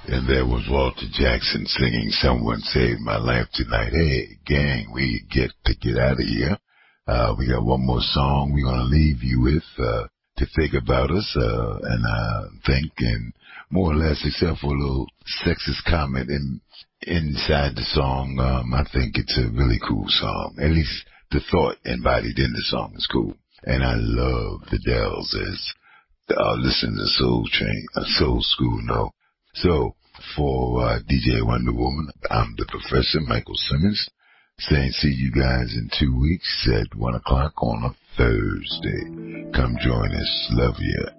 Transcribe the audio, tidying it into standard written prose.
And there was Walter Jackson singing Someone Saved My Life Tonight. Hey, gang, we get out of here. We got one more song we're going to leave you with to think about us and think, and more or less, except for a little sexist comment inside the song, I think it's a really cool song. At least the thought embodied in the song is cool. And I love the Dells, as listen to Soul Train, Soul School know. So, for DJ Wonder Woman, I'm the Professor, Michael Simmons, saying see you guys in 2 weeks at 1 o'clock on a Thursday. Come join us. Love you.